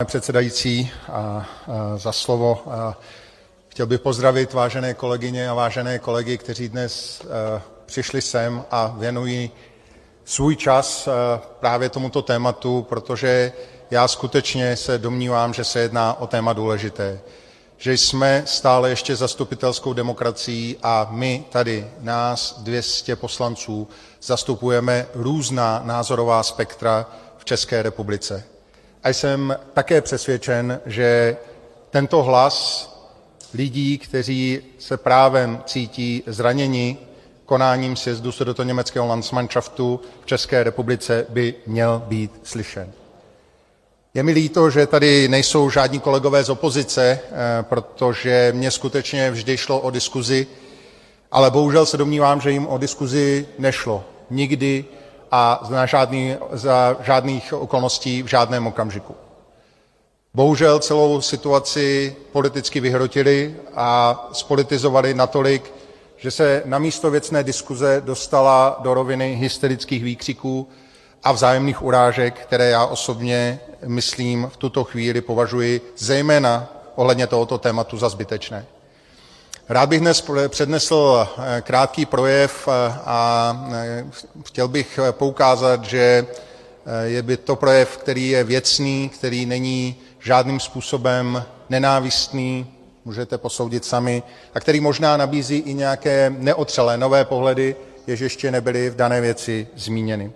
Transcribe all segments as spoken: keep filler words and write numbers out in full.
Předsedající a, a za slovo. A chtěl bych pozdravit vážené kolegyně a vážené kolegy, kteří dnes a, přišli sem a věnují svůj čas a, právě tomuto tématu, protože já skutečně se domnívám, že se jedná o téma důležité. Že jsme stále ještě zastupitelskou demokracií a my tady, nás dvě stě poslanců, zastupujeme různá názorová spektra v České republice. A jsem také přesvědčen, že tento hlas lidí, kteří se právem cítí zraněni konáním sjezdu Sudetoněmeckého Landsmannschaftu v České republice, by měl být slyšen. Je mi líto, že tady nejsou žádní kolegové z opozice, protože mně skutečně vždy šlo o diskuzi, ale bohužel se domnívám, že jim o diskuzi nešlo nikdy a za, žádný, za žádných okolností v žádném okamžiku. Bohužel celou situaci politicky vyhrotili a spolitizovali natolik, že se namísto věcné diskuze dostala do roviny hysterických výkřiků a vzájemných urážek, které já osobně, myslím, v tuto chvíli považuji zejména ohledně tohoto tématu za zbytečné. Rád bych dnes přednesl krátký projev a chtěl bych poukázat, že je by to projev, který je věcný, který není žádným způsobem nenávistný, můžete posoudit sami, a který možná nabízí i nějaké neotřelé nové pohledy, jež ještě nebyly v dané věci zmíněny.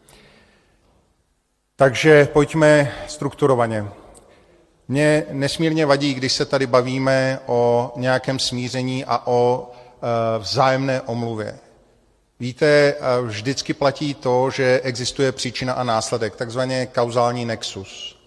Takže pojďme strukturovaně. Mně nesmírně vadí, když se tady bavíme o nějakém smíření a o e, vzájemné omluvě. Víte, vždycky platí to, že existuje příčina a následek, takzvaně kauzální nexus.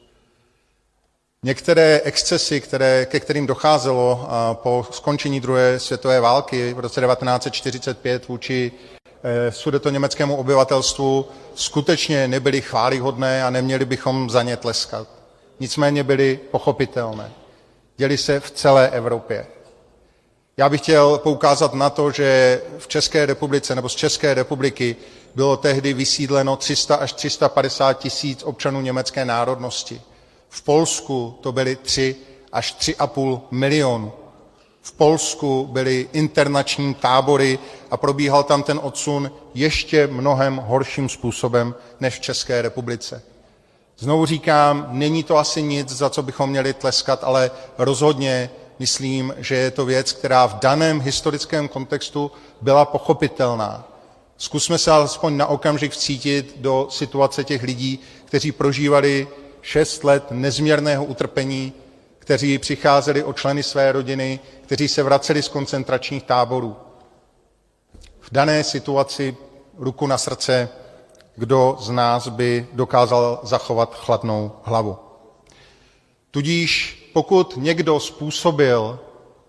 Některé excesy, které, ke kterým docházelo po skončení druhé světové války v roce devatenáct set čtyřicet pět vůči e, sudetoněmeckému obyvatelstvu, skutečně nebyly chvályhodné a neměli bychom za ně tleskat. Nicméně byly pochopitelné. Děly se v celé Evropě. Já bych chtěl poukázat na to, že v České republice nebo z České republiky bylo tehdy vysídleno tři sta až tři sta padesát tisíc občanů německé národnosti. V Polsku to byly tři až tři a půl milionu. V Polsku byly internační tábory a probíhal tam ten odsun ještě mnohem horším způsobem než v České republice. Znovu říkám, není to asi nic, za co bychom měli tleskat, ale rozhodně myslím, že je to věc, která v daném historickém kontextu byla pochopitelná. Zkusme se alespoň na okamžik vcítit do situace těch lidí, kteří prožívali šest let nezměrného utrpení, kteří přicházeli o členy své rodiny, kteří se vraceli z koncentračních táborů. V dané situaci, ruku na srdce, kdo z nás by dokázal zachovat chladnou hlavu. Tudíž pokud někdo způsobil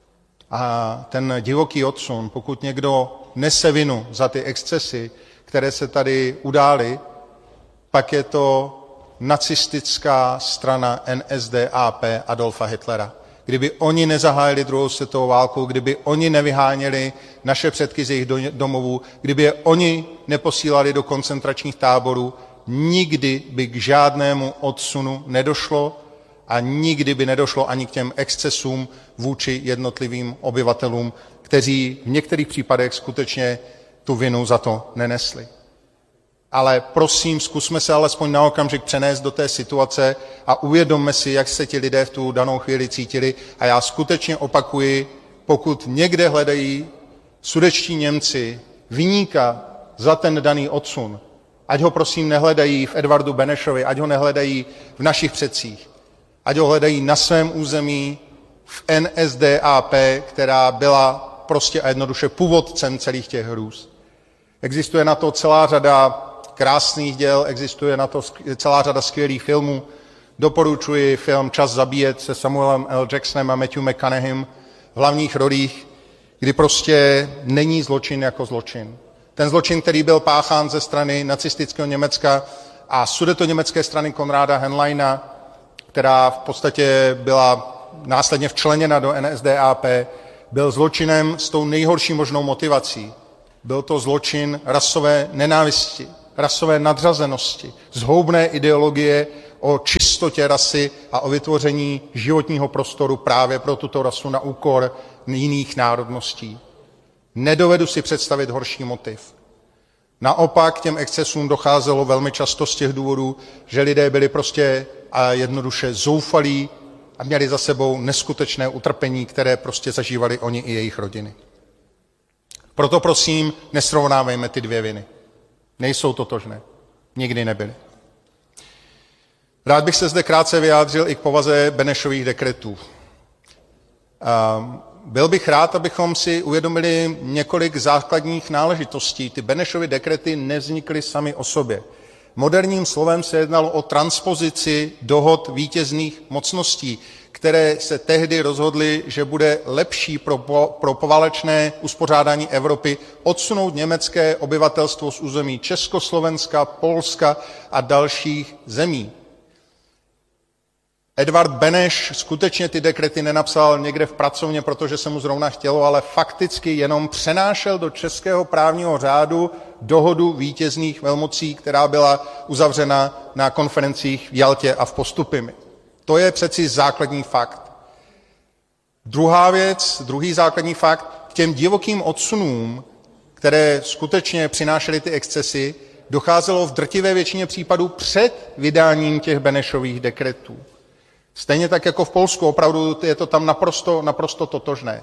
a ten divoký odsun, pokud někdo nese vinu za ty excesy, které se tady udály, pak je to nacistická strana N S D A P Adolfa Hitlera. Kdyby oni nezahájili druhou světovou válku, kdyby oni nevyháněli naše předky z jejich domovů, kdyby je oni neposílali do koncentračních táborů, nikdy by k žádnému odsunu nedošlo a nikdy by nedošlo ani k těm excesům vůči jednotlivým obyvatelům, kteří v některých případech skutečně tu vinu za to nenesli. Ale prosím, zkusme se alespoň na okamžik přenést do té situace a uvědomme si, jak se ti lidé v tu danou chvíli cítili. A já skutečně opakuji, pokud někde hledají sudetští Němci viníka za ten daný odsun, ať ho prosím nehledají v Edvardu Benešovi, ať ho nehledají v našich předcích, ať ho hledají na svém území v N S D A P, která byla prostě a jednoduše původcem celých těch hrůz. Existuje na to celá řada krásných děl, existuje na to celá řada skvělých filmů. Doporučuji film Čas zabíjet se Samuelem L. Jacksonem a Matthew McConaughey v hlavních rolích, kdy prostě není zločin jako zločin. Ten zločin, který byl páchán ze strany nacistického Německa a sudetoněmecké strany Konráda Henleina, která v podstatě byla následně včleněna do N S D A P, byl zločinem s tou nejhorší možnou motivací. Byl to zločin rasové nenávisti, rasové nadřazenosti, zhoubné ideologie o čistotě rasy a o vytvoření životního prostoru právě pro tuto rasu na úkor jiných národností. Nedovedu si představit horší motiv. Naopak k těm excesům docházelo velmi často z těch důvodů, že lidé byli prostě a jednoduše zoufalí a měli za sebou neskutečné utrpení, které prostě zažívali oni i jejich rodiny. Proto prosím, nesrovnávejme ty dvě viny. Nejsou totožné. Nikdy nebyly. Rád bych se zde krátce vyjádřil i k povaze Benešových dekretů. Byl bych rád, abychom si uvědomili několik základních náležitostí. Ty Benešovy dekrety nevznikly sami o sobě. Moderním slovem se jednalo o transpozici dohod vítězných mocností, které se tehdy rozhodly, že bude lepší pro, po, pro poválečné uspořádání Evropy odsunout německé obyvatelstvo z území Československa, Polska a dalších zemí. Edvard Beneš skutečně ty dekrety nenapsal někde v pracovně, protože se mu zrovna chtělo, ale fakticky jenom přenášel do českého právního řádu dohodu vítězných velmocí, která byla uzavřena na konferencích v Jaltě a v Postupimi. To je přeci základní fakt. Druhá věc, druhý základní fakt, k těm divokým odsunům, které skutečně přinášely ty excesy, docházelo v drtivé většině případů před vydáním těch Benešových dekretů. Stejně tak jako v Polsku, opravdu je to tam naprosto, naprosto totožné.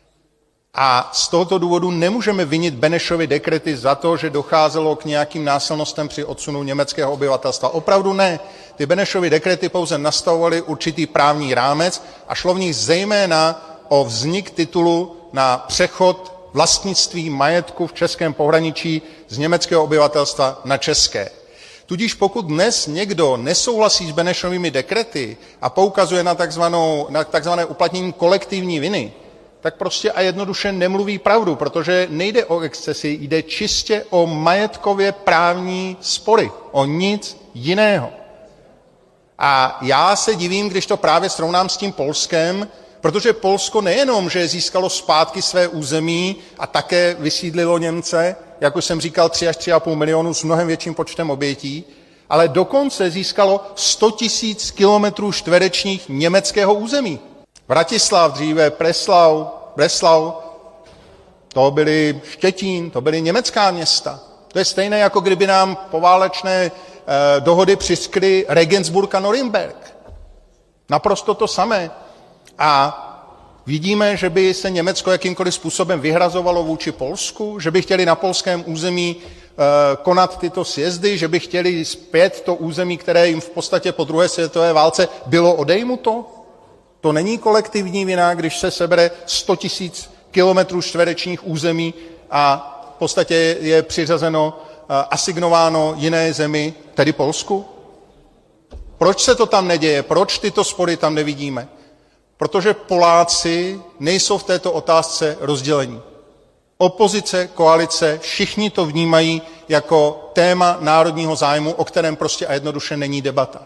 A z tohoto důvodu nemůžeme vinit Benešovy dekrety za to, že docházelo k nějakým násilnostem při odsunu německého obyvatelstva. Opravdu ne. Ty Benešovy dekrety pouze nastavovaly určitý právní rámec a šlo v nich zejména o vznik titulu na přechod vlastnictví majetku v českém pohraničí z německého obyvatelstva na české. Tudíž pokud dnes někdo nesouhlasí s Benešovými dekrety a poukazuje na, takzvanou, na takzvané uplatnění kolektivní viny, tak prostě a jednoduše nemluví pravdu, protože nejde o excesy, jde čistě o majetkově právní spory, o nic jiného. A já se divím, když to právě srovnám s tím Polskem, protože Polsko nejenom, že získalo zpátky své území a také vysídlilo Němce, jak už jsem říkal, tři až tři a půl milionu s mnohem větším počtem obětí, ale dokonce získalo sto tisíc kilometrů čtverečních německého území. Vratislav, dříve Preslau, Breslau, to byly Štětín, to byly německá města. To je stejné, jako kdyby nám poválečné eh, dohody přiskly Regensburg a Norimberg. Naprosto to samé. A vidíme, že by se Německo jakýmkoliv způsobem vyhrazovalo vůči Polsku, že by chtěli na polském území e, konat tyto sjezdy, že by chtěli zpět to území, které jim v podstatě po druhé světové válce bylo odejmuto. To není kolektivní vina, když se sebere sto tisíc kilometrů čtverečních území a v podstatě je přiřazeno, e, asignováno jiné zemi, tedy Polsku. Proč se to tam neděje? Proč tyto spory tam nevidíme? Protože Poláci nejsou v této otázce rozdělení. Opozice, koalice, všichni to vnímají jako téma národního zájmu, o kterém prostě a jednoduše není debata.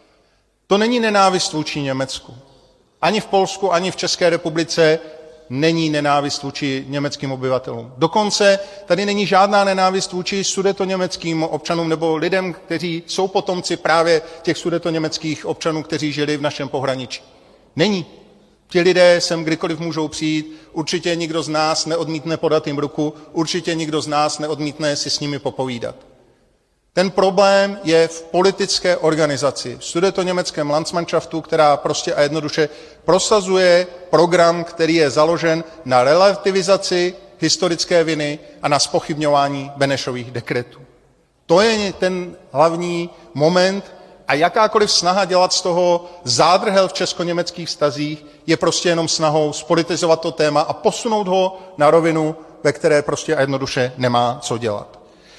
To není nenávist vůči Německu. Ani v Polsku, ani v České republice není nenávist vůči německým obyvatelům. Dokonce tady není žádná nenávist vůči sudetoněmeckým občanům nebo lidem, kteří jsou potomci právě těch sudetoněmeckých občanů, kteří žili v našem pohraničí. Není. Ti lidé sem kdykoliv můžou přijít, určitě nikdo z nás neodmítne podat jim ruku, určitě nikdo z nás neodmítne si s nimi popovídat. Ten problém je v politické organizaci, v sudetoněmeckém Landsmannschaftu, která prostě a jednoduše prosazuje program, který je založen na relativizaci historické viny a na zpochybňování Benešových dekretů. To je ten hlavní moment, a jakákoliv snaha dělat z toho zádrhel v česko-německých vztazích je prostě jenom snahou spolitizovat to téma a posunout ho na rovinu, ve které prostě a jednoduše nemá co dělat.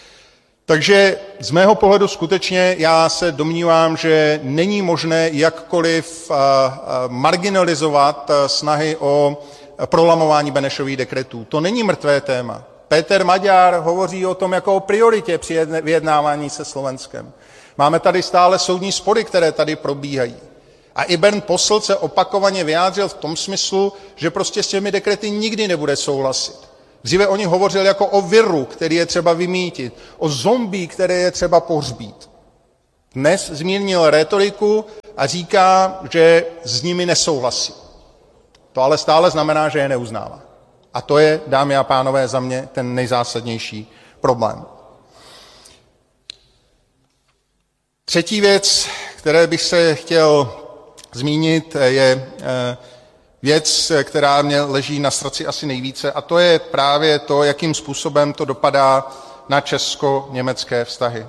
Takže z mého pohledu skutečně já se domnívám, že není možné jakkoliv marginalizovat snahy o prolamování Benešových dekretů. To není mrtvé téma. Péter Maďar hovoří o tom jako o prioritě při vyjednávání se Slovenskem. Máme tady stále soudní spory, které tady probíhají. A i Bernd Posselt se opakovaně vyjádřil v tom smyslu, že prostě s těmi dekrety nikdy nebude souhlasit. Dříve oni hovořili jako o viru, který je třeba vymýtit, o zombie, které je třeba pohřbít. Dnes zmírnil rétoriku a říká, že s nimi nesouhlasí. To ale stále znamená, že je neuznává. A to je, dámy a pánové, za mě ten nejzásadnější problém. Třetí věc, které bych se chtěl zmínit, je věc, která mě leží na srdci asi nejvíce, a to je právě to, jakým způsobem to dopadá na česko-německé vztahy.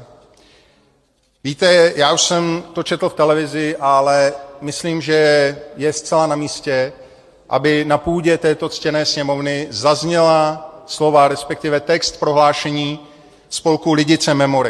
Víte, já už jsem to četl v televizi, ale myslím, že je zcela na místě, aby na půdě této ctěné sněmovny zazněla slova, respektive text prohlášení spolku Lidice Memory.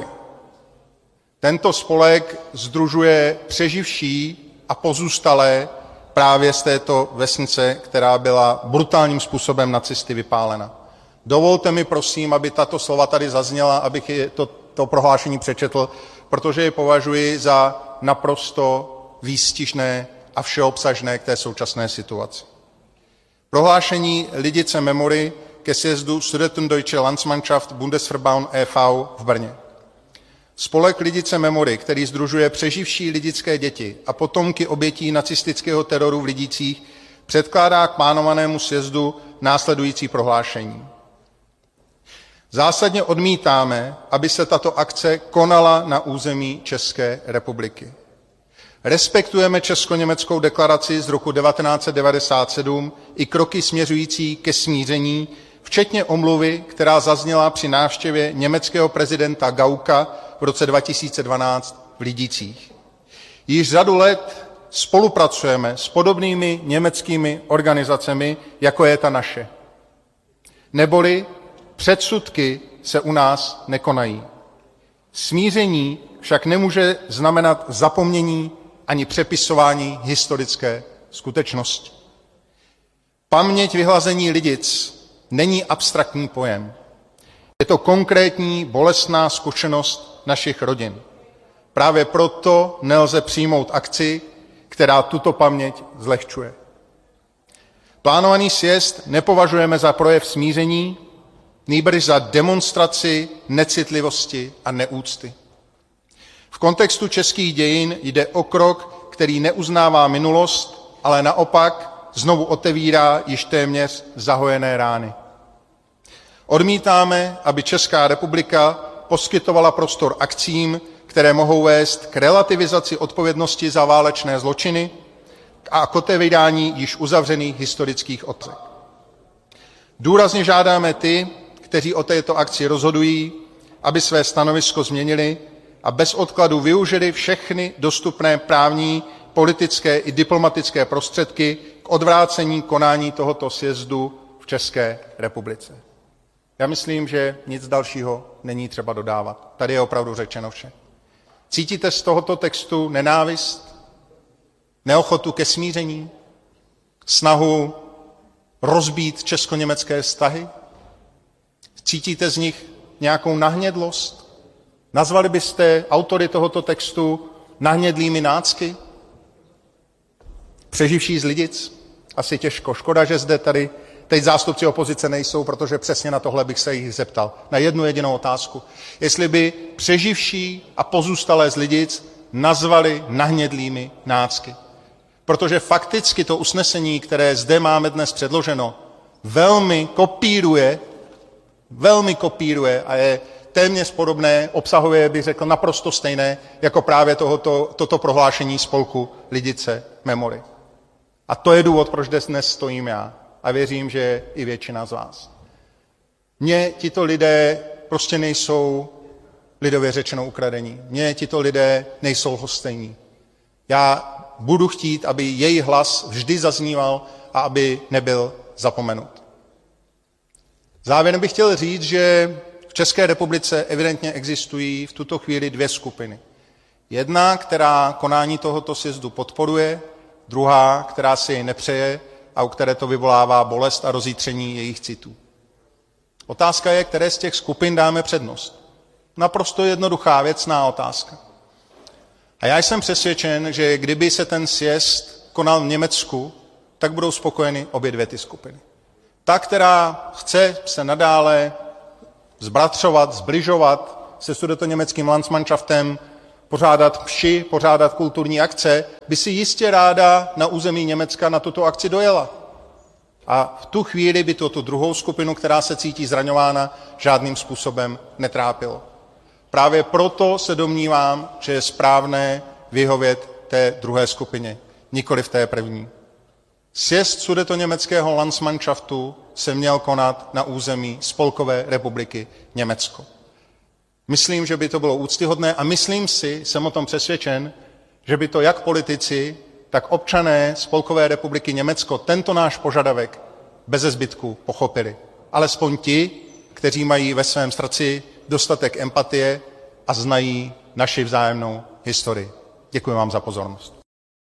Tento spolek sdružuje přeživší a pozůstalé právě z této vesnice, která byla brutálním způsobem nacisty vypálena. Dovolte mi, prosím, aby tato slova tady zazněla, abych to, to prohlášení přečetl, protože je považuji za naprosto výstižné a všeobsažné k té současné situaci. Prohlášení Lidice Memory ke sjezdu Sudetendeutsche Landsmannschaft Bundesverband e V v Brně. Spolek Lidice Memory, který sdružuje přeživší lidické děti a potomky obětí nacistického teroru v Lidicích, předkládá k plánovanému sjezdu následující prohlášení. Zásadně odmítáme, aby se tato akce konala na území České republiky. Respektujeme Česko-německou deklaraci z roku devatenáct set devadesát sedm i kroky směřující ke smíření, včetně omluvy, která zazněla při návštěvě německého prezidenta Gaucka v roce dva tisíce dvanáct v Lidicích. Již řadu let spolupracujeme s podobnými německými organizacemi, jako je ta naše. Neboli předsudky se u nás nekonají. Smíření však nemůže znamenat zapomnění ani přepisování historické skutečnosti. Paměť vyhlazení Lidic není abstraktní pojem. Je to konkrétní bolestná zkušenost našich rodin. Právě proto nelze přijmout akci, která tuto paměť zlehčuje. Plánovaný sjezd nepovažujeme za projev smíření, nýbrž za demonstraci necitlivosti a neúcty. V kontextu českých dějin jde o krok, který neuznává minulost, ale naopak znovu otevírá již téměř zahojené rány. Odmítáme, aby Česká republika poskytovala prostor akcím, které mohou vést k relativizaci odpovědnosti za válečné zločiny a k otevírání již uzavřených historických otázek. Důrazně žádáme ty, kteří o této akci rozhodují, aby své stanovisko změnili a bez odkladu využili všechny dostupné právní, politické i diplomatické prostředky k odvrácení konání tohoto sjezdu v České republice. Já myslím, že nic dalšího není třeba dodávat. Tady je opravdu řečeno vše. Cítíte z tohoto textu nenávist, neochotu ke smíření, snahu rozbít česko-německé vztahy? Cítíte z nich nějakou nahnědlost? Nazvali byste autory tohoto textu nahnědlými nácky? Přeživší z Lidic? Asi těžko. Škoda, že zde tady teď zástupci opozice nejsou, protože přesně na tohle bych se jich zeptal. Na jednu jedinou otázku. Jestli by přeživší a pozůstalé z Lidic nazvali nahnědlými nácky. Protože fakticky to usnesení, které zde máme dnes předloženo, velmi kopíruje, velmi kopíruje a je téměř podobné, obsahově bych řekl naprosto stejné, jako právě tohoto, toto prohlášení spolku Lidice Memory. A to je důvod, proč dnes stojím já. A věřím, že i většina z vás. Mně tito lidé prostě nejsou lidově řečeno ukradení. Mně tito lidé nejsou lhostejní. Já budu chtít, aby jejich hlas vždy zazníval a aby nebyl zapomenut. Závěrem bych chtěl říct, že v České republice evidentně existují v tuto chvíli dvě skupiny. Jedna, která konání tohoto sjezdu podporuje, druhá, která si jej nepřeje a u které to vyvolává bolest a rozjitření jejich citů. Otázka je, které z těch skupin dáme přednost. Naprosto jednoduchá věcná otázka. A já jsem přesvědčen, že kdyby se ten sjezd konal v Německu, tak budou spokojeny obě dvě ty skupiny. Ta, která chce se nadále zbratřovat, zbližovat se sudetoněmeckým Landsmannschaftem, pořádat mši, pořádat kulturní akce, by si jistě ráda na území Německa na tuto akci dojela. A v tu chvíli by to tu druhou skupinu, která se cítí zraňována, žádným způsobem netrápilo. Právě proto se domnívám, že je správné vyhovět té druhé skupině, nikoli v té první. Sjezd sudetoněmeckého Landsmannschaftu se měl konat na území Spolkové republiky Německo. Myslím, že by to bylo úctyhodné a myslím si, jsem o tom přesvědčen, že by to jak politici, tak občané Spolkové republiky Německo tento náš požadavek beze zbytku pochopili. Alespoň ti, kteří mají ve svém srdci dostatek empatie a znají naši vzájemnou historii. Děkuji vám za pozornost.